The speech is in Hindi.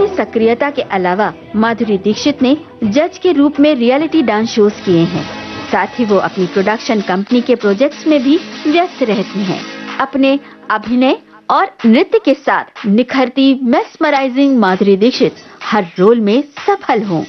सक्रियता के अलावा माधुरी दीक्षित ने जज के रूप में रियलिटी डांस शोज किए हैं। साथ ही वो अपनी प्रोडक्शन कंपनी के प्रोजेक्ट्स में भी व्यस्त रहती हैं। अपने अभिनय और नृत्य के साथ निखरती मेस्मराइजिंग माधुरी दीक्षित हर रोल में सफल हों।